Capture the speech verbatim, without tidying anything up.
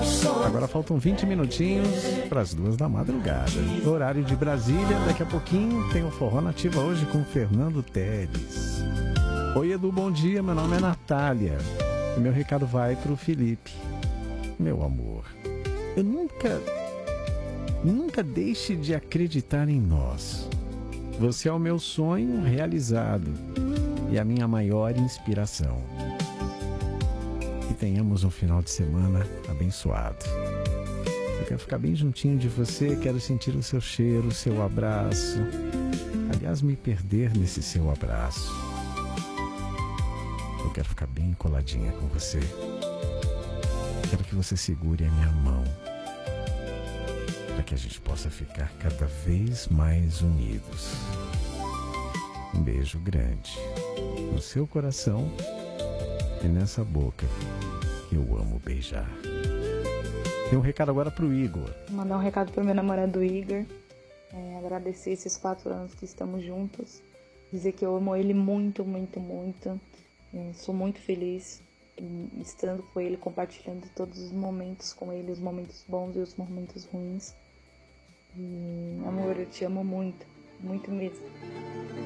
Agora faltam vinte minutinhos para as duas da madrugada. Horário de Brasília, daqui a pouquinho tem o Forró Nativa hoje com Fernando Teles. Oi Edu, bom dia, meu nome é Natália. E meu recado vai pro Felipe. Meu amor, eu nunca, nunca deixe de acreditar em nós. Você é o meu sonho realizado e a minha maior inspiração. Que tenhamos um final de semana abençoado. Eu quero ficar bem juntinho de você, quero sentir o seu cheiro, o seu abraço. Aliás, me perder nesse seu abraço. Eu quero ficar bem coladinha com você. Quero que você segure a minha mão, para que a gente possa ficar cada vez mais unidos. Um beijo grande no seu coração e nessa boca que eu amo beijar. Tem um recado agora pro Igor. Vou mandar um recado pro meu namorado Igor. É, agradecer esses quatro anos que estamos juntos. Dizer que eu amo ele muito, muito, muito. É, sou muito feliz em, estando com ele, compartilhando todos os momentos com ele, os momentos bons e os momentos ruins. E, amor, eu te amo muito, muito mesmo.